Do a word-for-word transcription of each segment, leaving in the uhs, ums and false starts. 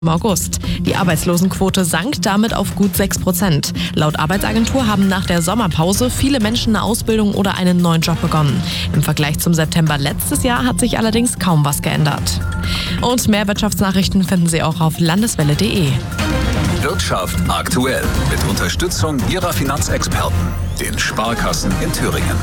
Im August. Die Arbeitslosenquote sank damit auf gut sechs Prozent. Laut Arbeitsagentur haben nach der Sommerpause viele Menschen eine Ausbildung oder einen neuen Job begonnen. Im Vergleich zum September letztes Jahr hat sich allerdings kaum was geändert. Und mehr Wirtschaftsnachrichten finden Sie auch auf landeswelle punkt de. Wirtschaft aktuell mit Unterstützung Ihrer Finanzexperten, den Sparkassen in Thüringen.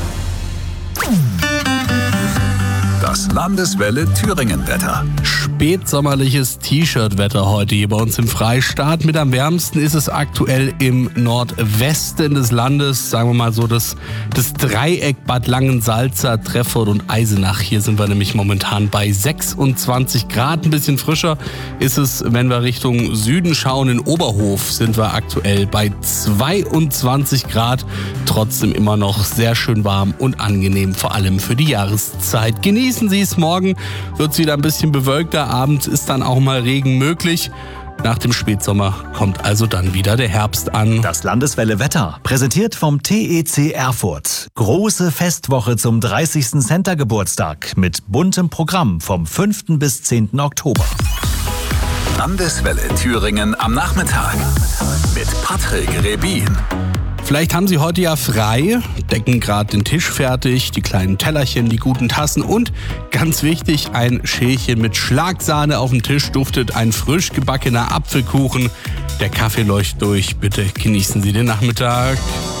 Das Landeswelle Thüringen-Wetter. Spätsommerliches T-Shirt-Wetter heute hier bei uns im Freistaat. Mit am wärmsten ist es aktuell im Nordwesten des Landes, sagen wir mal so das, das Dreieck Bad Langensalza, Treffort und Eisenach. Hier sind wir nämlich momentan bei sechsundzwanzig Grad. Ein bisschen frischer ist es, wenn wir Richtung Süden schauen. In Oberhof sind wir aktuell bei zweiundzwanzig Grad. Trotzdem immer noch sehr schön warm und angenehm, vor allem für die Jahreszeit. Genießen Sie es, morgen wird es wieder ein bisschen bewölkter, abends ist dann auch mal Regen möglich. Nach dem Spätsommer kommt also dann wieder der Herbst an. Das Landeswelle Wetter, präsentiert vom T E C Erfurt. Große Festwoche zum dreißigsten Center-Geburtstag mit buntem Programm vom fünften bis zehnten Oktober. Landeswelle Thüringen am Nachmittag mit Patrick Rebin. Vielleicht haben Sie heute ja frei, decken gerade den Tisch fertig, die kleinen Tellerchen, die guten Tassen und, ganz wichtig, ein Schälchen mit Schlagsahne auf dem Tisch duftet, ein frisch gebackener Apfelkuchen. Der Kaffee leuchtet durch, bitte genießen Sie den Nachmittag.